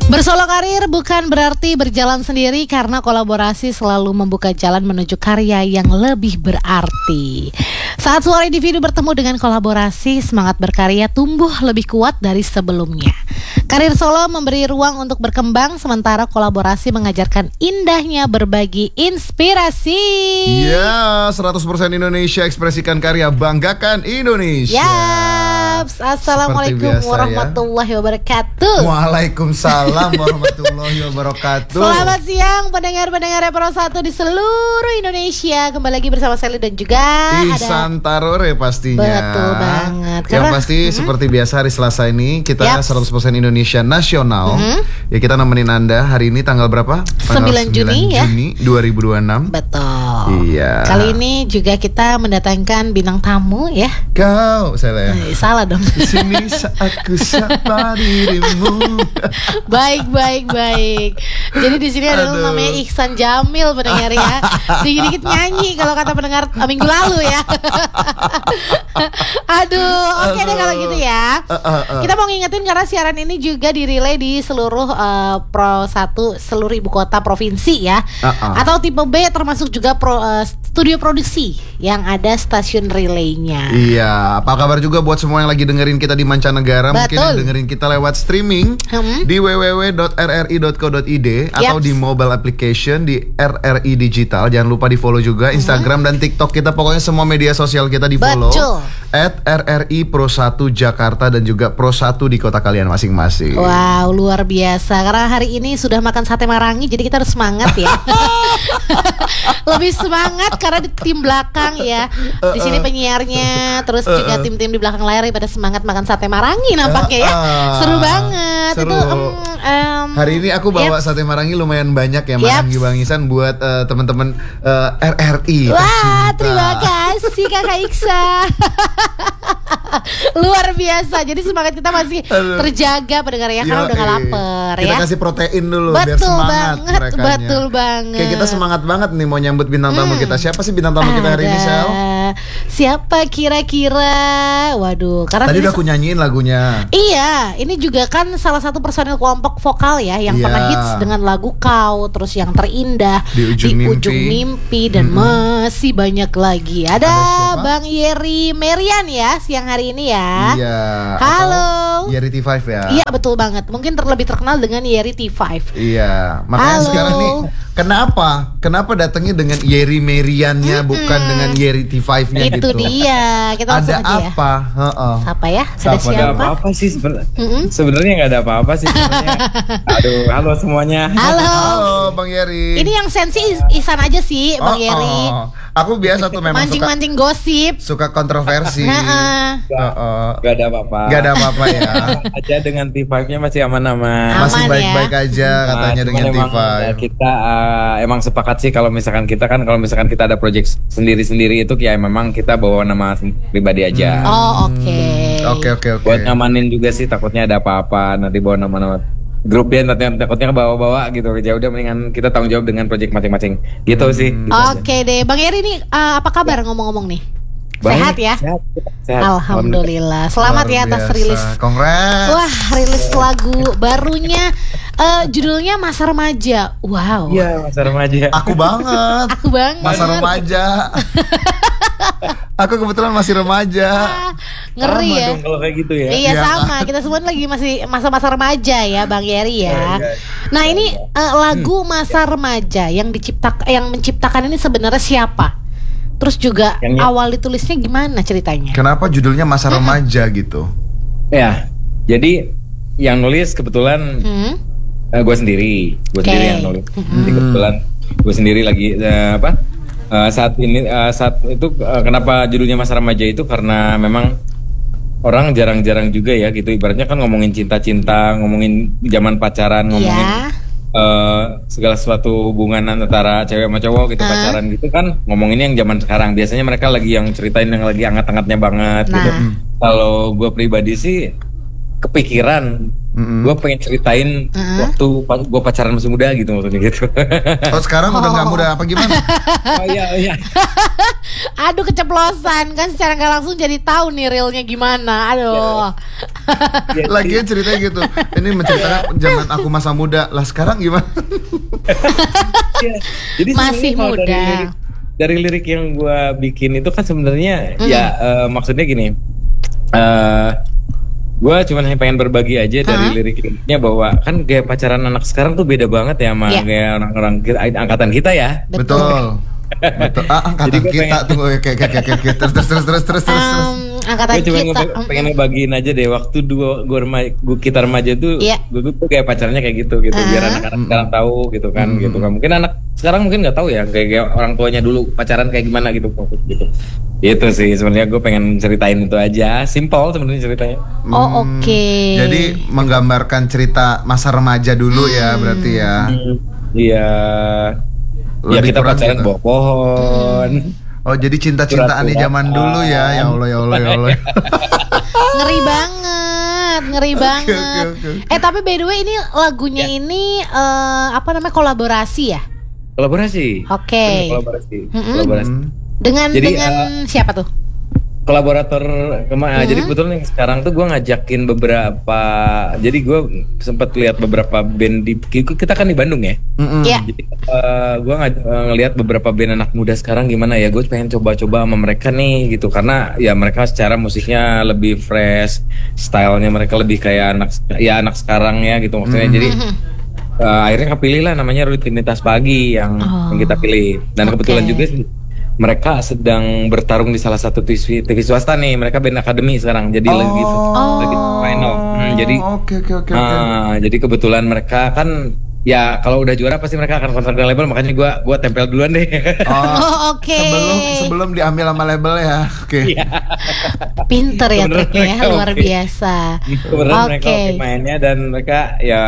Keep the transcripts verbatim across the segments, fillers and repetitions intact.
Bersolo karir bukan berarti berjalan sendiri, karena kolaborasi selalu membuka jalan menuju karya yang lebih berarti. Saat suara individu bertemu dengan kolaborasi, semangat berkarya tumbuh lebih kuat dari sebelumnya. Karir solo memberi ruang untuk berkembang, sementara kolaborasi mengajarkan indahnya berbagi inspirasi. Ya, seratus persen Indonesia, ekspresikan karya, banggakan Indonesia. Yaps, Assalamualaikum biasa, warahmatullahi wabarakatuh. Waalaikumsalam warahmatullahi wabarakatuh. Selamat siang pendengar-pendengar Pro satu di seluruh Indonesia. Kembali lagi bersama Sally dan juga Ihsan Tarore pastinya. Betul banget. Yang Karena, pasti mm-hmm. seperti biasa hari Selasa ini kita Yaps. seratus persen Indonesia Nasional. Mm-hmm. Ya, kita nemenin Anda hari ini tanggal berapa? sembilan Juni ya. Juni dua ribu dua puluh enam. Betul. Iya. Kali ini juga kita mendatangkan bintang tamu ya. Kau, saya ya. Eh, salah dong. Di sini aku sapa dirimu. Baik, baik, baik. Jadi di sini ada Aduh. namanya Ihsan Jamil, pendengar ya. Dikit-dikit nyanyi kalau kata pendengar uh, minggu lalu ya. Aduh, oke deh kalau gitu ya. Uh, uh, uh. Kita mau ngingetin karena siaran ini juga dirilai di seluruh uh, Pro satu seluruh ibu kota provinsi ya. Uh, uh. Atau tipe B termasuk juga pro, uh, studio produksi yang ada stasiun relaynya. Iya, apa kabar juga buat semua yang lagi dengerin kita di mancanegara. Betul. Mungkin yang dengerin kita lewat streaming Hmm. di w w w dot r r i dot co dot i d atau Yaps. di mobile application di R R I Digital. Jangan lupa di follow juga Instagram dan TikTok kita. Pokoknya semua media sosial kita di follow Betul. at R R I Pro satu Jakarta dan juga Pro satu di kota kalian masing-masing. Wow, luar biasa. Karena hari ini sudah makan sate marangi, jadi kita harus semangat ya. Lebih semangat karena di tim belakang ya. Di sini penyiarnya, terus juga tim-tim di belakang layar pada semangat makan sate marangi nampaknya ya. Seru banget. Seru. Itu um, um, Hari ini aku bawa yaps. sate marangi lumayan banyak ya, marangi Yaps. Bang Ihsan buat uh, teman-teman uh, R R I. Wah, tercinta. terima kasih Kakak Iksa. Luar biasa. Jadi semangat kita masih Aduh. terjaga pendengar ya, karena Yoi. udah gak lapar Kita ya. kasih protein dulu biar Betul semangat banget, merekanya. betul banget. Kayak kita semangat banget nih mau nyambut bintang tamu Hmm. kita. Siapa sih bintang tamu kita hari ini, Sel? Ada. Siapa kira-kira? Waduh, karena Tadi ini udah aku nyanyiin lagunya. Iya, ini juga kan salah satu personil kelompok vokal ya yang Iya. pernah hits dengan lagu Kau, terus yang terindah Di Ujung Mimpi. Ujung Mimpi, dan Mm-mm. masih banyak lagi. Ada, Ada siapa? Bang Yeri Merian ya siang hari ini ya. Iya. Halo. Atau Yeri T lima ya. Iya, betul banget. Mungkin terlebih terkenal dengan Yeri T lima. Iya. Makanya Halo. sekarang nih kenapa? Kenapa datangnya dengan Yeri Meriannya Mm-mm. bukan dengan Yeri T lima-nya Itu gitu? dia. Kita langsung Ada aja ya. apa? Heeh. Siapa ya? Ada Siapa, ada siapa? apa-apa sih sebenarnya? Mm-mm. Sebenarnya nggak ada apa-apa sih sebenarnya. Aduh, halo semuanya. Halo. Halo Bang Yeri. Ini yang sensi Is- Ihsan aja sih, Bang Oh, Yeri. oh. Aku biasa tuh memang suka Mancing-mancing gosip. suka kontroversi. Heeh. Heeh. Gak ada apa-apa. Gak ada apa-apa ya. Aja dengan T lima-nya masih aman-aman. Aman Masih ya. baik-baik aja katanya Nah, dengan cuman T emang, lima. ya, kita uh, emang sepakat sih kalau misalkan kita kan kalau misalkan kita ada project sendiri-sendiri itu ya memang kita bawa nama pribadi aja. Oh, oke. Oke oke oke. Buat ngamanin juga sih, takutnya ada apa-apa nanti bawa nama-nama grup dia nanti takutnya ke bawa-bawa gitu. Ya udah mendingan kita tanggung jawab dengan project masing-masing. Gitu sih. Gitu aja. Oke deh, Bang Yeri nih uh, apa kabar ngomong-ngomong nih? Sehat Baik, ya? Sehat. sehat. Alhamdulillah. Selamat Luar ya atas biasa. rilis. Congrats. Wah, rilis lagu barunya. Uh, judulnya Masa Remaja. Wow. Iya, masa remaja. Aku banget. Aku banget. Masa remaja. Aku kebetulan masih remaja. Ah, ngeri Sama ya. dong kalau kayak gitu ya. Iya Iya, sama, kita semua lagi masih masa-masa remaja ya Bang Yeri ya. Iya, iya. Nah ini uh, lagu Masa Remaja yang diciptak yang menciptakan ini sebenarnya siapa? Terus juga Yang- awal ditulisnya gimana ceritanya? Kenapa judulnya Masa Remaja gitu? Ya, jadi yang nulis kebetulan Hmm? gue sendiri, gue Oke. sendiri yang nulis. Jadi kebetulan gue sendiri lagi eh, apa? eh, saat ini eh, saat itu eh, kenapa judulnya Masa Remaja itu karena memang orang jarang-jarang juga ya gitu. Ibaratnya kan ngomongin cinta-cinta, ngomongin zaman pacaran, ngomongin Iya. eh, segala sesuatu hubungan antara cewek sama cowok gitu, Ah. pacaran gitu kan ngomongin yang zaman sekarang. Biasanya mereka lagi yang ceritain yang lagi hangat-hangatnya banget gitu. Nah. Kalau gue pribadi sih kepikiran, Mm-mm. gue pengen ceritain Uh-huh. waktu gue pacaran masih muda gitu maksudnya gitu. Oh sekarang udah nggak Oh. muda apa gimana? Oh iya iya. Aduh keceplosan kan secara nggak langsung jadi tahu nih realnya gimana. Aduh. Lagian ceritanya gitu. Ini menceritakan zaman aku masa muda. Lah sekarang gimana? Ya, jadi Masih sebenarnya kalau muda. Dari lirik, dari lirik yang gue bikin itu kan sebenarnya Mm. ya eh, maksudnya gini. eh gue cuma pengen berbagi aja dari Hah? lirik-liriknya bahwa kan gaya pacaran anak sekarang tuh beda banget ya sama Iya. gaya orang-orang kita, angkatan kita ya. Betul. Betul. Ah, angkatan Jadi gue kita pengen- tunggu kayak kayak kayak kayak terus terus terus terus terus terus. Em, angkatan Gue cuma kita. ngebe- pengen ngebagiin aja deh waktu dua gue remaja, gue kita remaja tuh, Iya. gue tuh kayak pacarnya kayak gitu gitu, biar Ah. anak-anak sekarang tahu gitu kan, gitu kan. Mungkin anak sekarang mungkin nggak tahu ya kayak, kayak orang tuanya dulu pacaran kayak gimana gitu, gitu. Itu sih sebenarnya gue pengen ceritain itu aja, simple sebenarnya ceritanya. Oh oke. Jadi menggambarkan cerita masa remaja dulu ya berarti ya. Iya. Ya Lebih kita kurang pacaran gitu. bawa pohon. Oh jadi cinta-cintaan di zaman dulu ya. Ya Allah ya Allah ya Allah. Ngeri banget, ngeri Oke, banget. oke, oke, oke. Eh tapi by the way ini lagunya ini eh, apa namanya kolaborasi ya? Kolaborasi. Oke. Bener, Kolaborasi. Mm-mm. Kolaborasi. Hmm. Dengan Jadi, dengan eh, siapa tuh? Kolaborator kemana? Hmm. Jadi kebetulan yang sekarang tuh gue ngajakin beberapa. Jadi gue sempat lihat beberapa band di kita kan di Bandung ya. Mm-mm. Ya. Jadi gue ngelihat beberapa band anak muda sekarang gimana ya. Gue pengen coba-coba sama mereka nih gitu karena ya mereka secara musiknya lebih fresh, stylenya mereka lebih kayak anak ya anak sekarang ya gitu maksudnya. Jadi eh, akhirnya kepilih lah namanya Rutinitas Pagi yang, Oh. yang kita pilih. Dan Oke. kebetulan juga sih, mereka sedang bertarung di salah satu T V, T V swasta nih. Mereka band akademi sekarang. Jadi lagi Oh. lagi final. Hmm, jadi Oke oke oke oke. ah, jadi kebetulan mereka kan ya kalau udah juara pasti mereka akan kontrak dengan label, makanya gua gua tempel duluan deh. Oh, oke. Sebelum sebelum diambil sama label ya. Oke. Iya. Pinter ya Kebeneran triknya ya, mereka luar oke. biasa. Kebetulan mereka Oke. oke mainnya dan mereka ya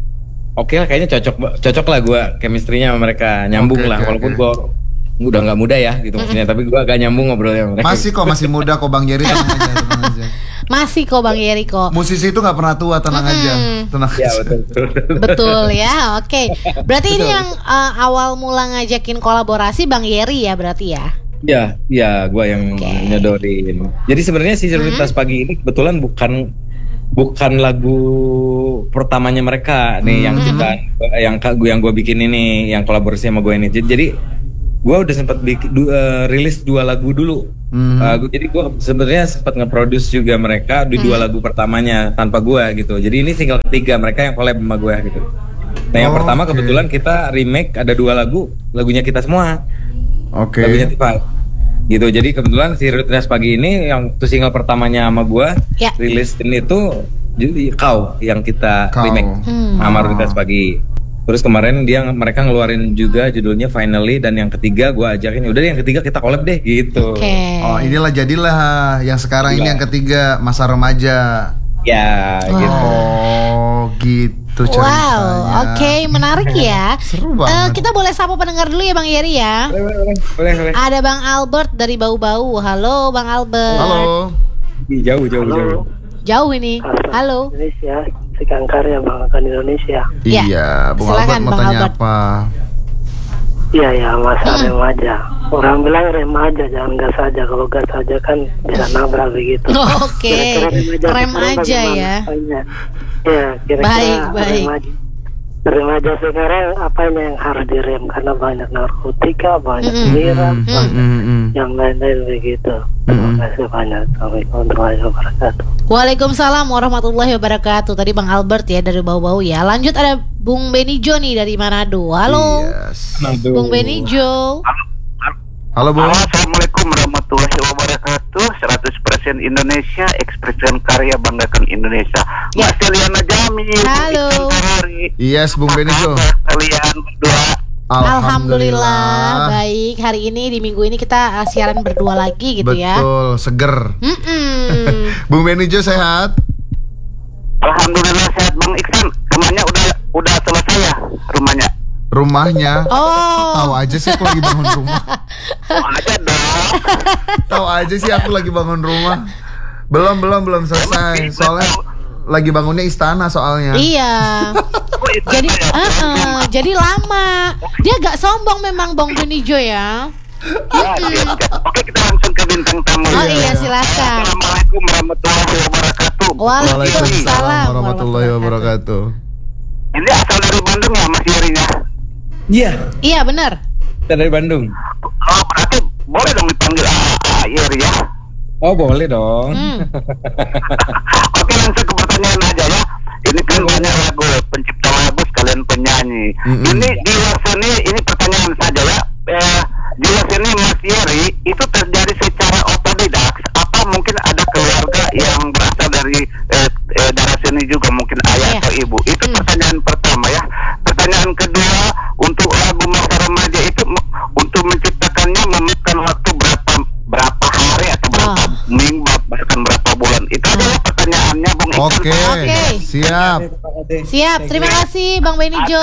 oke lah kayaknya cocok cocok lah gua chemistry-nya sama mereka nyambung Oke, lah oke, walaupun oke. gua udah nggak muda ya gitu maksudnya, tapi gua agak nyambung ngobrolnya sama mereka. Masih kok masih muda kok Bang Jerry, tenang aja tenang aja. Masih kok Bang Yeriko. Musisi itu nggak pernah tua, tenang aja tenang Ya aja. betul, betul. Betul ya, oke. Berarti ini yang uh, awal mula ngajakin kolaborasi Bang Yeri ya berarti ya? Ya, ya, gue yang Oke. nyodorin. Jadi sebenarnya si Cerdas Pagi ini kebetulan bukan bukan lagu pertamanya mereka nih yang kita yang gue yang gue bikin ini, yang kolaborasi sama gue ini. Jadi, jadi gue udah sempat bikin du- eh, rilis dua lagu dulu. Hmm. Eh, gua- jadi gue sebenarnya sempat nge-produce juga mereka di dua lagu pertamanya tanpa gue gitu. Jadi ini single ketiga mereka yang collab sama gue gitu. Nah yang Oh, pertama oke. kebetulan kita remake ada dua lagu, lagunya kita semua. Oke. Lagunya Tifa gitu. Jadi kebetulan si Rutinitas Pagi ini yang tuh single pertamanya sama gua Ya. rilis ini tuh jadi kau yang kita Kau. remake Hmm. sama Rutinitas Pagi. Terus kemarin dia mereka ngeluarin juga judulnya Finally, dan yang ketiga gua ajakin udah deh, yang ketiga kita collab deh gitu. Oke. Oh inilah jadilah yang sekarang ini Iya. yang ketiga masa remaja. Ya Wow. gitu. Oh gitu ceritanya. Wow, oke, menarik ya. Seru Eh, banget. kita boleh sapa pendengar dulu ya Bang Yeri ya. Boleh, boleh, boleh, boleh. Ada Bang Albert dari Bau-Bau. Halo Bang Albert. Halo. Ih, Jauh, jauh, jauh. Jauh ini. Halo. Indonesia, Sekian Karya banggakan Indonesia. Ya. Iya, Bung Silakan, Albert mau Bang tanya Albert. apa? Iya ya, masa remaja. Orang bilang remaja, jangan gas aja. Kalau gas aja kan bisa nabrak begitu. Oke. Kira-kira remaja Rem sekarang aja bagaimana? ya. Apanya? Ya, kira-kira Baik, baik. remaja. Remaja sekarang apanya yang harus direm? Karena banyak narkotika, banyak Mm-mm. miras, Hmm, banyak hmm, hmm. yang lain-lain begitu. Terima kasih banyak. Assalamualaikum warahmatullahi wabarakatuh. Waalaikumsalam warahmatullahi wabarakatuh. Tadi Bang Albert ya dari Bau-Bau ya. Lanjut ada Bung Benijo nih dari Manado. Halo. Yes. Aduh. Bung Benijo. Halo Bung. Halo, Assalamualaikum warahmatullahi wabarakatuh. seratus persen Indonesia, ekspresikan karya, banggakan Indonesia. Ya. Mbak Seliana Jamil. Halo. Iksan Tarari. Yes, Bung Apa Benijo. kabar kalian berdua? Alhamdulillah. Baik, hari ini di minggu ini kita uh, siaran berdua lagi gitu ya. Betul, seger. Mm-mm. Bung Benijo sehat? Alhamdulillah sehat Bang Iksan. Rumahnya udah udah selesai ya rumahnya. Rumahnya? Oh. Tahu aja sih aku lagi bangun rumah. Oh, aja dong. Tahu aja sih aku lagi bangun rumah. Belum belum belum selesai. Soalnya lagi bangunnya istana soalnya. Iya. Oh, itu Jadi ya. uh-uh, jadi lama. Dia agak sombong memang Bang Benijo ya. Ya, siap, siap. Oke, kita langsung ke bintang tamu. Oh ya. iya, silakan. Assalamualaikum warahmatullahi wabarakatuh. Waalaikumsalam warahmatullahi wabarakatuh. Ini asal dari Bandung ya, Mas Yerinya? Iya, Iya benar. kita dari Bandung. Oh, berarti boleh dong dipanggil Yeri ya? Oh boleh dong. Hmm. Oke, langsung ke pertanyaan aja ya. Ini kan banyak lagu, pencipta lagu sekalian penyanyi. Mm-mm. Ini di luar sini, ini pertanyaan saja ya. Eh, di luar sini Mas Yeri itu terjadi secara otodidak. Apa mungkin ada keluarga yang berasal dari eh, eh, darah sini juga, mungkin ayah Iya. atau ibu? Itu Hmm. pertanyaan pertama ya. Pertanyaan kedua, untuk lagu Masa Remaja itu m- untuk menciptakannya memakan waktu berapa berapa hari atau berapa Wah. minggu bahkan berapa bulan? Itu adalah pertanyaannya, Bung Iksan. Oke, Oke. siap. Siap. Terima kasih Bang Benijo.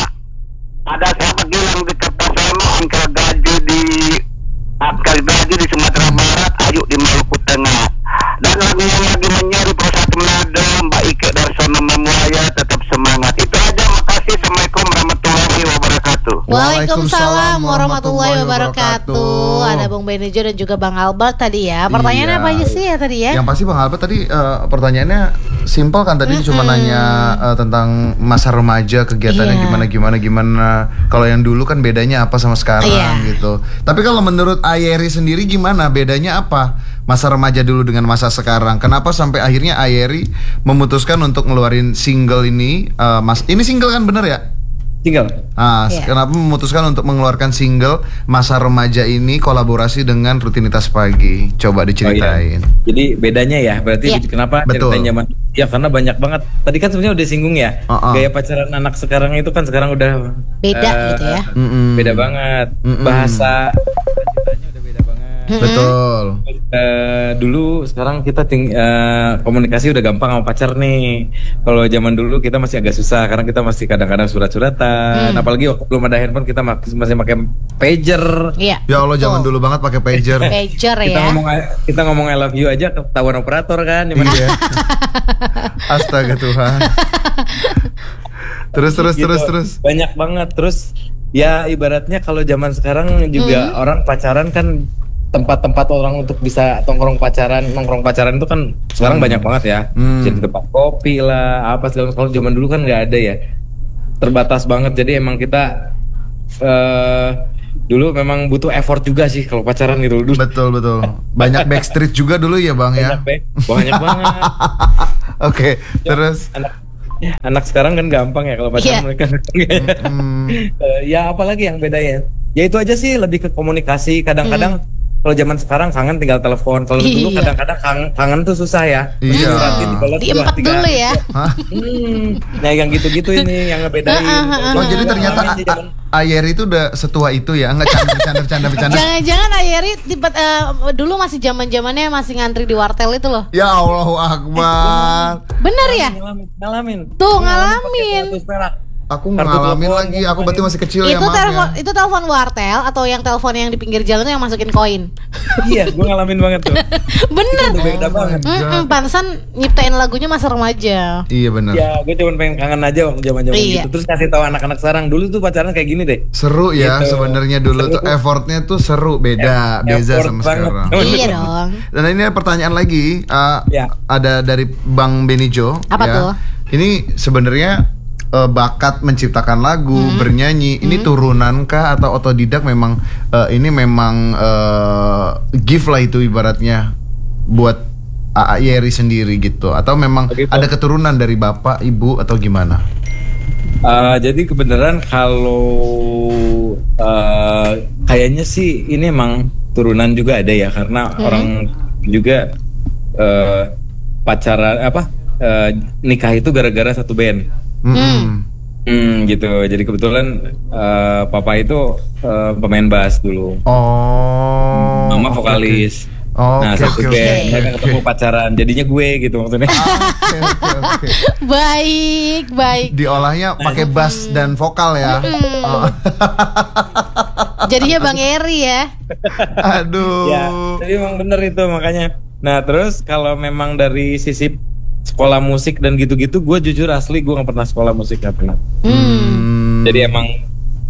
Ada siapa Gilang di Kertasama, Angka Gaju di Angka Gaju di Sumatera Barat, Ayu di Maluku Tengah. Dan lagu yang lagi menyeri Persatu Manado, Mbak Ike Darsono Memuaya, tetap semangat. Itu aja, makasih. Assalamualaikum warahmatullahi wabarakatuh. Waalaikumsalam warahmatullahi wabarakatuh. Ada Bang Benijo dan juga Bang Albert tadi ya. Pertanyaannya Iya. apa aja sih ya tadi ya? Yang pasti Bang Albert tadi eh, pertanyaannya simpel kan, tadi cuma nanya eh, tentang masa remaja, kegiatannya Iya. gimana gimana gimana. Kalau yang dulu kan bedanya apa sama sekarang Iya. gitu. Tapi kalau menurut Ayeri sendiri gimana? Bedanya apa masa remaja dulu dengan masa sekarang? Kenapa sampai akhirnya Ayeri memutuskan untuk ngeluarin single ini? eh, mas, ini single kan bener ya? Tinggal. Ah, Iya. kenapa memutuskan untuk mengeluarkan single masa remaja ini kolaborasi dengan rutinitas pagi? Coba diceritain. Oh, iya. Jadi bedanya ya, berarti Iya. kenapa Betul. ceritain zaman? Ya karena banyak banget. Tadi kan sebenarnya udah singgung ya. Uh-uh. Gaya pacaran anak sekarang itu kan sekarang udah Beda eh, gitu ya. Mm-mm. Beda banget. Mm-mm. Bahasa cita-citanya udah beda banget. Betul. Eh, dulu sekarang kita ting- eh, komunikasi udah gampang sama pacar nih. Kalau zaman dulu kita masih agak susah karena kita masih kadang-kadang surat-suratan. Apalagi waktu belum ada handphone kita masih masih pakai pager. Iya. Ya Allah, zaman Betul. dulu banget pakai pager. Pager Kita ya. ngomong kita ngomong I love you aja ketahuan operator kan. Di mana- Iya. Astaga Tuhan. Terus terus Gitu. terus terus. Banyak banget. Terus ya ibaratnya kalau zaman sekarang juga orang pacaran kan tempat-tempat orang untuk bisa tongkrong pacaran, nongkrong pacaran itu kan sekarang banyak banget ya. Hmm. Jadi tempat kopi lah, apa segala. Kalau zaman dulu kan nggak ada ya, terbatas banget. Jadi emang kita eh dulu memang butuh effort juga sih kalau pacaran gitu dulu. Betul betul. Banyak backstreet juga dulu ya Bang ya. Banyak, Be. Banyak banget. Oke, terus Anak anak sekarang kan gampang ya kalau pacaran Iya. mereka. hmm, Eh, ya apalagi yang beda ya? Ya itu aja sih, lebih ke komunikasi. Kadang-kadang kalau zaman sekarang kangen tinggal telepon. Kalau dulu Iya. kadang-kadang kangen, kangen tuh susah ya. Iya. Diratin, dibalas, Diempet dua, tiga. dulu ya. hah? Hmm. Nah yang gitu-gitu ini yang ngebedain. Oh jadi ternyata Ngalamin di zaman- A- Ayeri itu udah setua itu ya? Enggak canda bercanda bercanda bercanda. Jangan-jangan Ayeri tiba eh, dulu masih zaman-zamannya masih ngantri di wartel itu loh. Ya Allahu Akbar. Bener ya? ngalamin, ngalamin. Tuh, pakai ngalamin. kartu perak. Aku Kartu ngalamin telepon, lagi. Aku berarti masih kecil ya Itu maaf telepon ya. itu telepon wartel atau yang telepon yang di pinggir jalan tuh yang masukin koin. Iya, gue ngalamin banget tuh. Bener. Itu beda banget. Mm-mm, pantesan nyiptain lagunya masa remaja. Iya benar. Ya, gue cuma pengen kangen aja waktu zaman-zaman Iya. gitu. Terus kasih tahu anak-anak sekarang dulu tuh pacaran kayak gini deh. Seru ya Gitu. sebenarnya dulu tuh Seru. effortnya tuh seru beda Effort beza sama banget. sekarang. Iya dong. Dan ini ada pertanyaan lagi uh, Ya. ada dari Bang Benijo. Apa ya. tuh? Ini sebenarnya uh, bakat menciptakan lagu, Hmm. bernyanyi, ini turunan kah atau otodidak? Memang uh, ini memang uh, gift lah itu ibaratnya buat A A Yeri sendiri gitu, atau memang Begitu. ada keturunan dari bapak, ibu atau gimana? Uh, jadi kebenaran kalau uh, kayaknya sih ini emang turunan juga ada ya karena orang juga uh, pacaran apa uh, nikah itu gara-gara satu band. Mm-mm. Hmm gitu. Jadi kebetulan uh, papa itu uh, pemain bass dulu, Oh. mama oke, vokalis. oke. Oh, Nah oke, satu oke, band, oke, mereka oke. ketemu pacaran, jadinya gue gitu maksudnya. Oke, oke, oke. Baik, baik. Diolahnya pakai bass dan vokal ya. Oh. Jadinya Bang Eri ya. Aduh. Ya, tapi emang bener itu makanya. Nah terus kalau memang dari sisi sekolah musik dan gitu-gitu, gue jujur asli gue nggak pernah sekolah musik, nggak pernah. Hmm. Jadi emang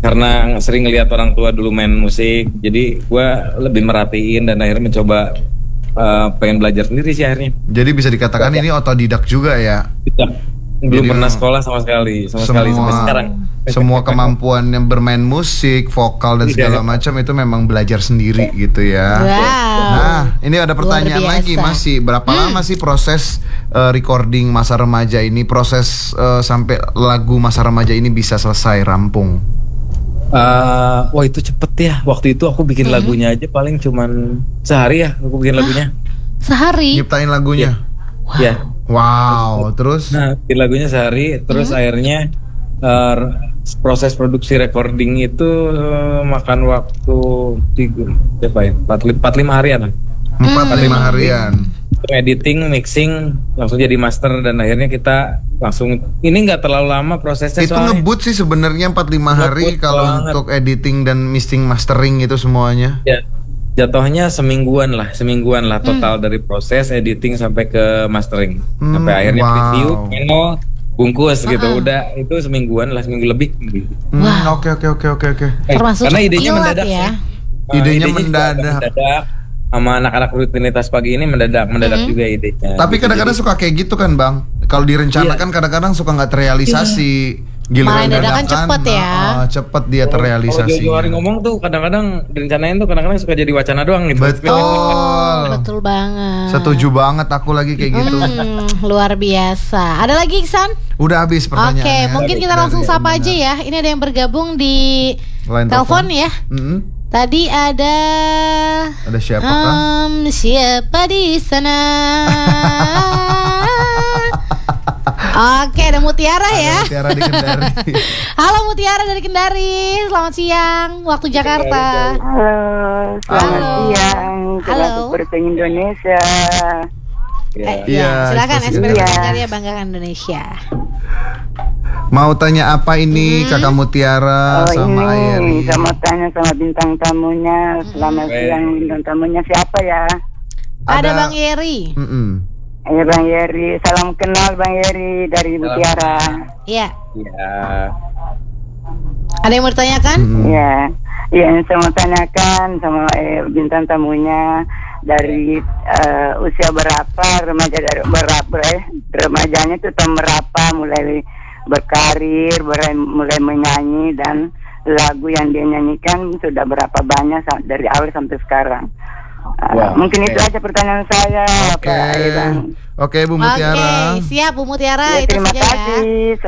karena sering ngelihat orang tua dulu main musik, jadi gue lebih merhatiin dan akhirnya mencoba uh, pengen belajar sendiri sih akhirnya. Jadi bisa dikatakan ini otodidak juga ya. Tidak. Belum Jadi, pernah sekolah sama sekali, sama semua, sekali sampai sekarang. Semua kemampuan yang bermain musik, vokal dan segala macam itu memang belajar sendiri gitu ya. Wow. Nah, ini ada pertanyaan Luar lagi, biasa. masih berapa Hmm. lama sih proses uh, recording Masa Remaja ini, proses uh, sampai lagu Masa Remaja ini bisa selesai rampung? Uh, wah itu cepet ya. Waktu itu aku bikin lagunya aja paling cuman sehari ya. Aku bikin lagunya. Sehari. Nyiptain lagunya? Ya. Wow, terus? Nah, bikin lagunya sehari. Terus akhirnya uh, proses produksi recording itu uh, makan waktu tiga, berapa ya? empat lima harian lah. Empat lima harian. Editing, mixing, langsung jadi master dan akhirnya kita langsung ini nggak terlalu lama prosesnya. Itu soalnya. ngebut sih sebenarnya empat lima hari Ngebut kalau banget. untuk editing dan mixing mastering itu semuanya. Ya, jatuhnya semingguan lah, semingguan lah total dari proses editing sampai ke mastering, Hmm, sampai akhirnya wow. review, channel, bungkus gitu. Udah itu semingguan lah, seminggu lebih. Hmm, Wah. Oke oke oke oke oke. Eh, Termasuk karena idenya kilat mendadak ya. sih. Nah, Idenya juga mendadak. agak mendadak. Sama anak-anak rutinitas pagi ini mendadak, mendadak juga idenya. Tapi Gitu, kadang-kadang jadi- suka kayak gitu kan bang. Kalau direncanakan kadang-kadang suka nggak terrealisasi. Giliran Malah dadakan cepet ya. ah, cepet dia Kalau terrealisasi. jauh-jauh hari ngomong tuh kadang-kadang direncanain tuh kadang-kadang suka jadi wacana doang gitu. Betul. Oh, betul banget. Setuju banget aku lagi kayak gitu. Hmm, luar biasa. Ada lagi Iksan? Udah habis Oke, pertanyaannya. mungkin kita langsung sapa aja ya. Ini ada yang bergabung di Line telepon ya. Mm-mm. Tadi ada Ada siapa kan? Em, siapa di sana? Oke, ada Mutiara ya. Tiara di Kendari. Halo Mutiara dari Kendari. Selamat siang waktu Jakarta. Halo, selamat Halo. siang. Halo. Selamat bertemu Indonesia. Ya. Eh, Iya, ya, silakan ekspresi ekspresi Indonesia. karya banggakan Indonesia. Mau tanya apa ini Kakak Mutiara Oh sama Ayeri? ini, saya mau tanya sama bintang tamunya. Selamat Baik. siang, bintang tamunya siapa ya? Ada, Ada- Bang Yeri. Mm-mm. Eh Bang Yeri, salam kenal Bang Yeri dari Salam. Mutiara. Iya. Ya. Ada yang mau ditanyakan? Mm-mm. Iya, iya yang saya mau tanyakan sama eh, bintang tamunya dari eh, usia berapa remaja dari berapa eh, remajanya itu tahun berapa mulai berkarir, mulai, mulai menyanyi dan lagu yang dia nyanyikan sudah berapa banyak sa- dari awal sampai sekarang. Uh, Wah, mungkin oke. itu aja pertanyaan saya, Oke. Pak Iwan. Oke Bu Mutiara. Oke, siap Bu Mutiara. Ya, itu terima saja ya. kasih.